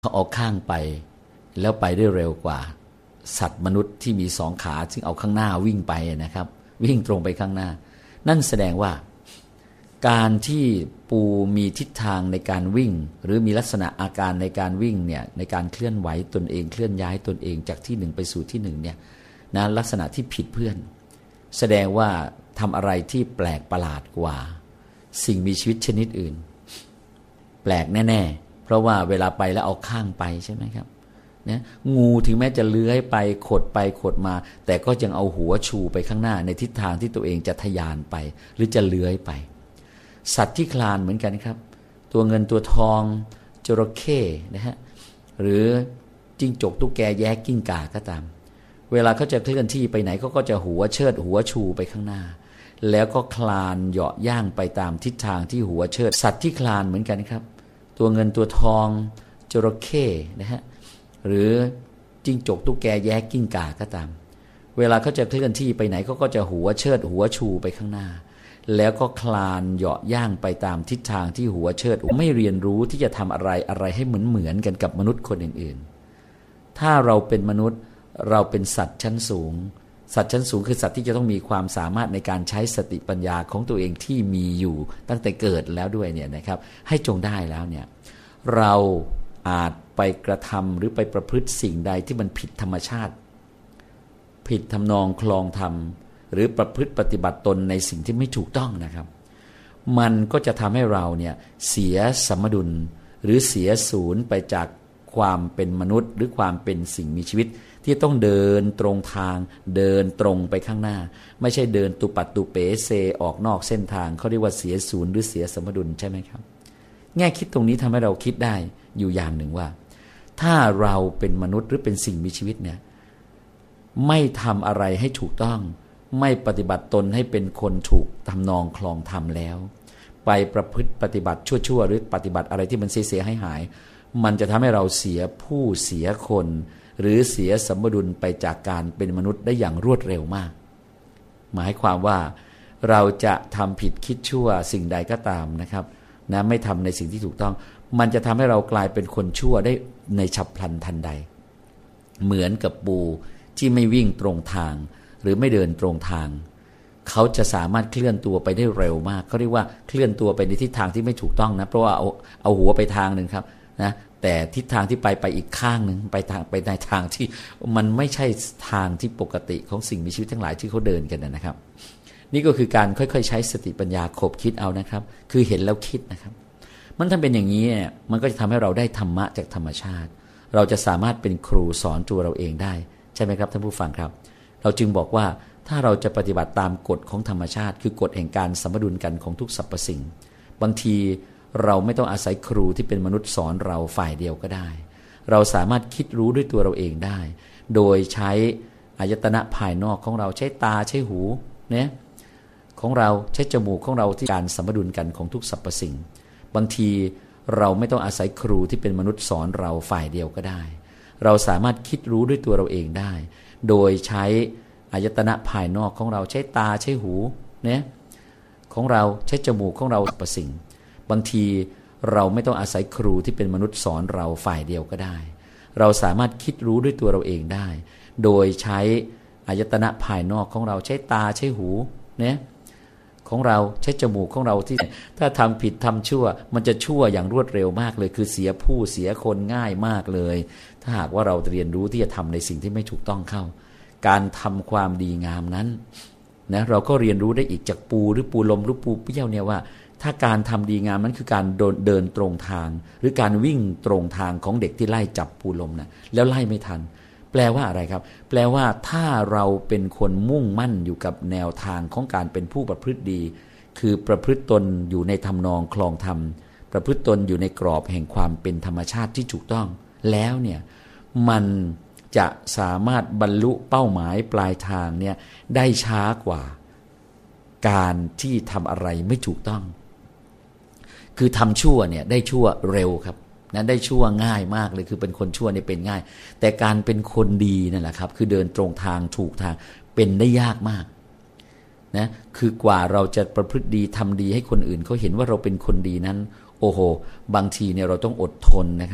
เขาเอาข้างไปแล้วไปได้เร็วกว่าสัตว์มนุษย์ที่มีสองขาซึ่งเอาข้างหน้าวิ่งไปนะครับวิ่งตรงไปข้างหน้านั่นแสดงว่าการที่ปูมีทิศทางในการวิ่งหรือมีลักษณะอาการในการวิ่งเนี่ยในการเคลื่อนไหวตนเองเคลื่อนย้ายตนเองจากที่หนึ่งไปสู่ที่หนึ่งเนี่ยนะลักษณะที่ผิดเพื่อนแสดงว่าทำอะไรที่แปลกประหลาดกว่าสิ่งมีชีวิตชนิดอื่นแปลกแน่ๆเพราะว่าเวลาไปแล้วเอาข้างไปใช่ไหมครับนะงูถึงแม้จะเลื้อยไปขดมาแต่ก็ยังเอาหัวชูไปข้างหน้าในทิศทางที่ตัวเองจะทะยานไปหรือจะเลื้อยไปสัตว์ที่คลานเหมือนกันครับตัวเงินตัวทองจระเข้นะฮะหรือจิ้งจกตุ๊กแกแย้กิ้งก่าก็ตามเวลาเขาจะเคลื่อนที่ไปไหนเขาก็จะหัวเชิดหัวชูไปข้างหน้าแล้วก็คลานเหาะย่างไปตามทิศทางที่หัวเชิดสัตว์ที่คลานเหมือนกันครับตัวเงินตัวทองจระเข้นะฮะหรือจิ้งจกตุ๊กแกแย้กิ้งก่าก็ตามเวลาเขาจะเคลื่อนที่ไปไหนเขาก็จะหัวเชิดหัวชูไปข้างหน้าแล้วก็คลานเหาะย่างไปตามทิศทางที่หัวเชิดไม่เรียนรู้ที่จะทำอะไรให้เหมือนกันกับมนุษย์คนอื่นๆถ้าเราเป็นมนุษย์เราเป็นสัตว์ชั้นสูงสัตว์ชั้นสูงคือสัตว์ที่จะต้องมีความสามารถในการใช้สติปัญญาของตัวเองที่มีอยู่ตั้งแต่เกิดแล้วด้วยเนี่ยนะครับให้จงได้แล้วเนี่ยเราอาจไปกระทำหรือไปประพฤติสิ่งใดที่มันผิดธรรมชาติผิดทำนองคลองธรรมหรือประพฤติปฏิบัติตนในสิ่งที่ไม่ถูกต้องนะครับมันก็จะทำให้เราเนี่ยเสียสมดุลหรือเสียศูนย์ไปจากความเป็นมนุษย์หรือความเป็นสิ่งมีชีวิตที่ต้องเดินตรงทางเดินตรงไปข้างหน้าไม่ใช่เดินตุปัดตุเป๋เซออกนอกเส้นทางเขาเรียกว่าเสียศูนย์หรือเสียสมดุลใช่ไหมครับแง่คิดตรงนี้ทำให้เราคิดได้อยู่อย่างหนึ่งว่าถ้าเราเป็นมนุษย์หรือเป็นสิ่งมีชีวิตเนี่ยไม่ทำอะไรให้ถูกต้องไม่ปฏิบัติตนให้เป็นคนถูกทำนองคลองธรรมแล้วไปประพฤติปฏิบัติชั่วๆหรือปฏิบัติอะไรที่มันเสียหายมันจะทำให้เราเสียผู้เสียคนหรือเสียสมดุลไปจากการเป็นมนุษย์ได้อย่างรวดเร็วมากหมายความว่าเราจะทำผิดคิดชั่วสิ่งใดก็ตามนะครับนะไม่ทำในสิ่งที่ถูกต้องมันจะทำให้เรากลายเป็นคนชั่วได้ในฉับพลันทันใดเหมือนกับปูที่ไม่วิ่งตรงทางหรือไม่เดินตรงทางเขาจะสามารถเคลื่อนตัวไปได้เร็วมากเขาเรียกว่าเคลื่อนตัวไปในทิศทางที่ไม่ถูกต้องนะเพราะว่าเอาหัวไปทางนึงครับนะแต่ทิศทางที่ไปอีกข้างนึงไปในทางที่มันไม่ใช่ทางที่ปกติของสิ่งมีชีวิตทั้งหลายที่เขาเดินกันนะครับนี่ก็คือการค่อยๆใช้สติปัญญาขบคิดเอานะครับคือเห็นแล้วคิดนะครับมันทำเป็นอย่างนี้เนี่ยมันก็จะทำให้เราได้ธรรมะจากธรรมชาติเราจะสามารถเป็นครูสอนตัวเราเองได้ใช่ไหมครับท่านผู้ฟังครับเราจึงบอกว่าถ้าเราจะปฏิบัติตามกฎของธรรมชาติคือกฎแห่งการสมดุลกันของทุกสรรพสิ่งบางทีเราไม่ต้องอาศัยครูที่เป็นมนุษย์สอนเราฝ่ายเดียวก็ได้เราสามารถคิดรู้ด้วยตัวเราเองได้โดยใช้อายตนะภายนอกของเราใช้ตาใช้หูเนี่ยของเราใช้จมูกของเราที่การสมดุลกันของทุกสรรพสิ่งบางทีเราไม่ต้องอาศัยครูที่เป็นมนุษย์สอนเราฝ่ายเดียวก็ได้เราสามารถคิดรู้ด้วยตัวเราเองได้โดยใช้อายตนะภายนอกของเราใช้ตาใช้หูเนี่ยของเราใช้จมูกของเราสรรพสิ่งบางทีเราไม่ต้องอาศัยครูที่เป็นมนุษย์สอนเราฝ่ายเดียวก็ได้เราสามารถคิดรู้ด้วยตัวเราเองได้โดยใช้อายตนะภายนอกของเราใช้ตาใช้หูเนี่ยของเราใช้จมูกของเราที่ถ้าทำผิดทำชั่วมันจะชั่วอย่างรวดเร็วมากเลยคือเสียผู้เสียคนง่ายมากเลยถ้าหากว่าเราเรียนรู้ที่จะทำในสิ่งที่ไม่ถูกต้องเข้าการทำความดีงามนั้นนะเราก็เรียนรู้ได้อีกจากปูหรือปูลมหรือปูเปี้ยวเนี่ยว่าถ้าการทำดีงามนั้นคือการเดินตรงทางหรือการวิ่งตรงทางของเด็กที่ไล่จับปูลมนะแล้วไล่ไม่ทันแปลว่าอะไรครับแปลว่าถ้าเราเป็นคนมุ่งมั่นอยู่กับแนวทางของการเป็นผู้ประพฤติดีคือประพฤติตนอยู่ในทำนองคลองธรรมประพฤติตนอยู่ในกรอบแห่งความเป็นธรรมชาติที่ถูกต้องแล้วเนี่ยมันจะสามารถบรรลุเป้าหมายปลายทางเนี่ยได้ช้ากว่าการที่ทำอะไรไม่ถูกต้องคือทำชั่วเนี่ยได้ชั่วเร็วครับนั้นได้ชั่วง่ายมากเลยคือเป็นคนชั่วเนี่ยเป็นง่ายแต่การเป็นคนดีนั่นแหละครับคือเดินตรงทางถูกทางเป็นได้ยากมากนะคือกว่าเราจะประพฤติดีทำดีให้คนอื่นเขาเห็นว่าเราเป็นคนดีนั้นโอ้โหบางทีเนี่ยเราต้องอดทนนะครับ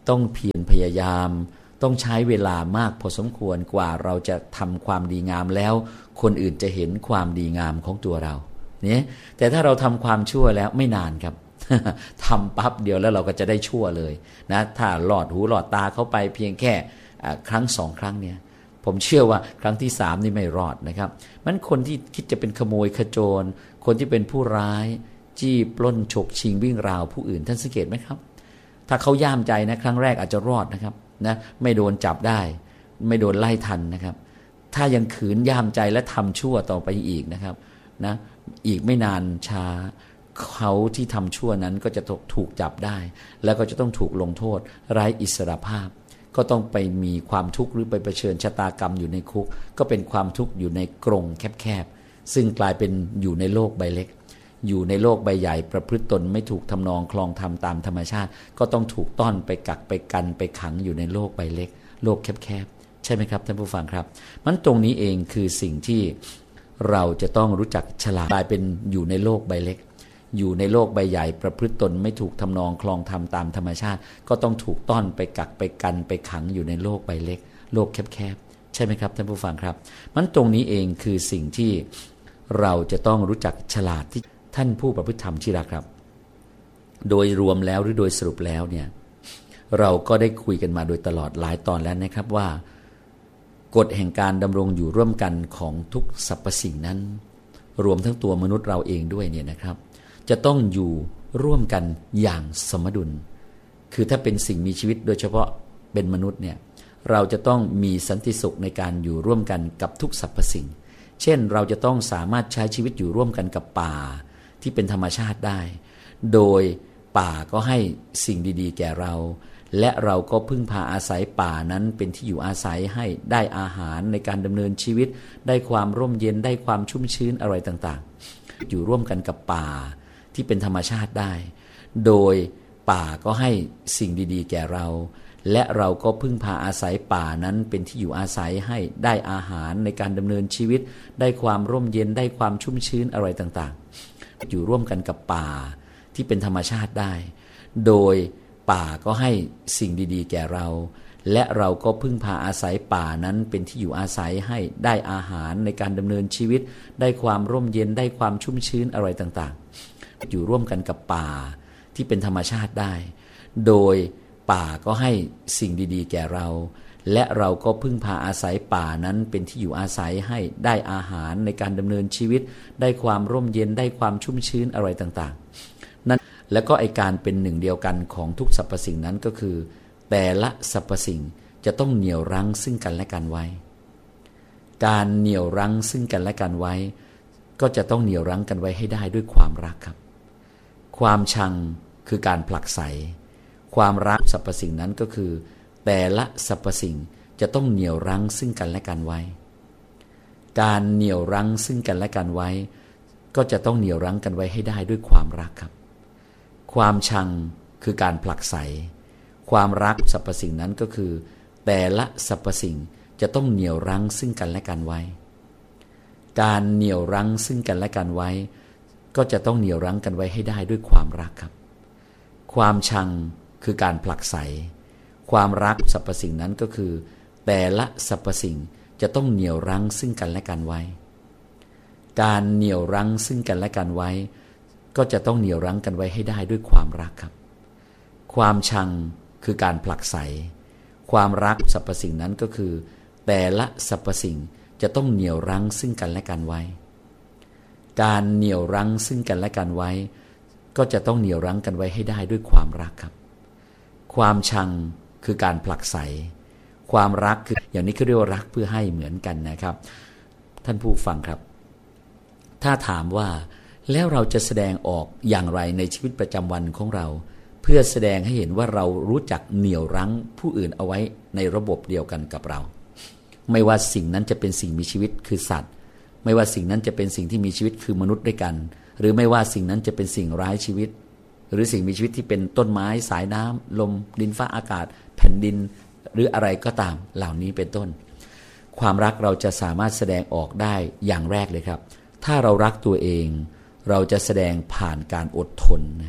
ต้องเพียรพยายามต้องใช้เวลามากพอสมควรกว่าเราจะทำความดีงามแล้วคนอื่นจะเห็นความดีงามของตัวเราเนี่ยแต่ถ้าเราทำความชั่วแล้วไม่นานครับ ทำปั๊บเดียวแล้วเราก็จะได้ชั่วเลยนะถ้าหลอดหูหลอดตาเข้าไปเพียงแค่ครั้ง2 ครั้งเนี่ยผมเชื่อว่าครั้งที่3นี่ไม่รอดนะครับมันคนที่คิดจะเป็นขโมยขโจรคนที่เป็นผู้ร้ายจี้ปล้นฉกชิงวิ่งราวผู้อื่นท่านสังเกตไหมครับถ้าเขาย่ามใจนะครั้งแรกอาจจะรอดนะครับนะไม่โดนจับได้ไม่โดนไล่ทันนะครับถ้ายังขืนย่ามใจและทำชั่วต่อไปอีกนะครับนะอีกไม่นานช้าเขาที่ทำชั่วนั้นก็จะถูกจับได้แล้วก็จะต้องถูกลงโทษไร้อิสรภาพก็ต้องไปมีความทุกข์หรือไปเผชิญชะตากรรมอยู่ในคุกก็เป็นความทุกข์อยู่ในกรงแคบๆซึ่งกลายเป็นอยู่ในโลกใบเล็กอยู่ในโลกใบใหญ่ประพฤติตนไม่ถูกทำนองคลองธรรมตามธรรมชาติก็ต้องถูกต้อนไปกักไปกันไปขังอยู่ในโลกใบเล็กโลกแคบๆใช่ไหมครับท่านผู้ฟังครับมันตรงนี้เองคือสิ่งที่เราจะต้องรู้จักฉลาดกลายเป็นอยู่ในโลกใบเล็กอยู่ในโลกใบใหญ่ประพฤติตนไม่ถูกทำนองคลองธรรมตามธรรมชาติก็ต้องถูกต้อนไปกักไปกันไปขังอยู่ในโลกใบเล็กโลกแคบๆใช่ไหมครับท่านผู้ฟังครับมันตรงนี้เองคือสิ่งที่เราจะต้องรู้จักฉลาดที่ท่านผู้ประพฤติธรรมที่รักครับโดยรวมแล้วหรือโดยสรุปแล้วเนี่ยเราก็ได้คุยกันมาโดยตลอดหลายตอนแล้วนะครับว่ากฎแห่งการดำรงอยู่ร่วมกันของทุกสรรพสิ่งนั้นรวมทั้งตัวมนุษย์เราเองด้วยเนี่ยนะครับจะต้องอยู่ร่วมกันอย่างสมดุลคือถ้าเป็นสิ่งมีชีวิตโดยเฉพาะเป็นมนุษย์เนี่ยเราจะต้องมีสันติสุขในการอยู่ร่วมกันกับทุกสรรพสิ่งเช่นเราจะต้องสามารถใช้ชีวิตอยู่ร่วมกันกับป่าที่เป็นธรรมชาติได้โดยป่าก็ให้สิ่งดีๆแก่เราและเราก็พึ่งพาอาศัยป่านั้นเป็นที่อยู่อาศัยให้ได้อาหารในการดำเนินชีวิตได้ความร่มเย็นได้ความชุ่มชื้นอะไรต่างๆอยู่ร่วมกันกับป่าที่เป็นธรรมชาติได้โดยป่าก็ให้สิ่งดีๆแก่เราและเราก็พึ่งพาอาศัยป่านั้นเป็นที่อยู่อาศัยให้ได้อาหารในการดำเนินชีวิตได้ความร่มเย็นได้ความชุ่มชื้นอะไรต่างๆอยู่ร่วมกันกับป่าที่เป็นธรรมชาติได้โดยป่าก็ให้สิ่งดีๆแก่เราและเราก็พึ่งพาอาศัยป่านั้นเป็นที่อยู่อาศัยให้ได้อาหารในการดำเนินชีวิตได้ความร่มเย็นได้ความชุ่มชื้นอะไรต่างๆอยู่ร่วมกันกับป่าที่เป็นธรรมชาติได้โดยป่าก็ให้สิ่งดีๆแก่เราและเราก็พึ่งพาอาศัยป่านั้นเป็นที่อยู่อาศัยให้ได้อาหารในการดำเนินชีวิตได้ความร่มเย็นได้ความชุ่มชื้นอะไรต่างๆนั่นแล้วก็ไอการเป็นหนึ่งเดียวกันของทุกสรรพสิ่งนั้นก็คือแต่ละสรรพสิ่งจะต้องเหนี่ยวรั้งซึ่งกันและกันไว้การเหนี่ยวรั้งซึ่งกันและกันไว้ก็จะต้องเหนี่ยวรั้งกันไว้ให้ได้ด้วยความรักครับความชังคือการผลักไสความรักสรรพสิ่งนั้นก็คือแต่ละสรรพสิ่งจะต้องเหนี่ยวรั้งซึ่งกันและกันไว้การเหนี่ยวรั้งซึ่งกันและกันไว้ก็จะต้องเหนี่ยวรั้งกันไว้ให้ได้ด้วยความรักครับความชังคือการผลักไสความรักสรรพสิ่งนั้นก็คือแต่ละสรรพสิ่งจะต้องเหนี่ยวรั้งซึ่งกันและกันไว้การเหนี่ยวรั้งซึ่งกันและกันไว้ก็จะต้องเหนี่ยวรั้งกันไว้ให้ได้ด้วยความรักครับความชังคือการผลักไสความรักสรรพสิ่งนั้นก็คือแต่ละสรรพสิ่งจะต้องเหนี่ยวรั้งซึ่งกันและกันไว้การเหนี่ยวรั้งซึ่งกันและกันไว้ก็จะต้องเหนี่ยวรั้งกันไว้ให้ได้ด้วยความรักครับความชังคือการผลักไสความรักสรรพสิ่งนั้นก็คือแต่ละสรรพสิ่งจะต้องเหนี่ยวรั้งซึ่งกันและกันไว้การเหนี่ยวรั้งซึ่งกันและกันไว้ก็จะต้องเหนี่ยวรั้งกันไว้ให้ได้ด้วยความรักครับความชังคือการผลักไสความรักคืออย่างนี้คือเรียกว่ารักเพื่อให้เหมือนกันนะครับท่านผู้ฟังครับถ้าถามว่าแล้วเราจะแสดงออกอย่างไรในชีวิตประจำวันของเราเพื่อแสดงให้เห็นว่าเรารู้จักเหนี่ยวรั้งผู้อื่นเอาไว้ในระบบเดียวกันกับเราไม่ว่าสิ่งนั้นจะเป็นสิ่งมีชีวิตคือสัตว์ไม่ว่าสิ่งนั้นจะเป็นสิ่งที่มีชีวิตคือมนุษย์ด้วยกันหรือไม่ว่าสิ่งนั้นจะเป็นสิ่งไร้ชีวิตหรือสิ่งมีชีวิตที่เป็นต้นไม้สายน้ำลมดินฟ้าอากาศแผ่นดินหรืออะไรก็ตามเหล่านี้เป็นต้นความรักเราจะสามารถแสดงออกได้อย่างแรกเลยครับถ้าเรารักตัวเองเราจะแสดงผ่านการอดทน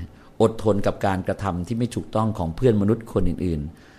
อดทนกับการกระทำที่ไม่ถูกต้องของเพื่อนมนุษย์คนอื่น